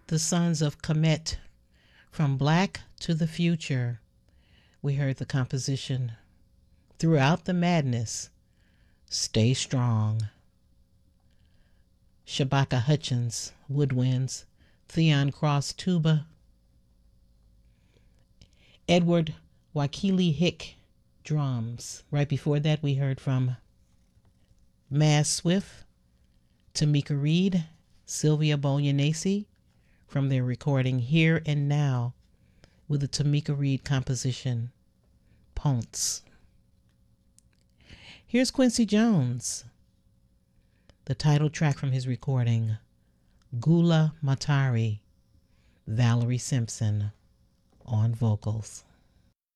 The Sons of Kemet, From Black to the Future. We heard the composition Throughout the Madness, Stay Strong. Shabaka Hutchins, woodwinds. Theon Cross, tuba. Edward Wakili Hick, drums. Right before that, we heard from Maz Swift, Tamika Reed, Sylvia Bolyanesi, from their recording Here and Now, with the Tamika Reed composition Ponce. Here's Quincy Jones, the title track from his recording Gula Matari, Valerie Simpson on vocals.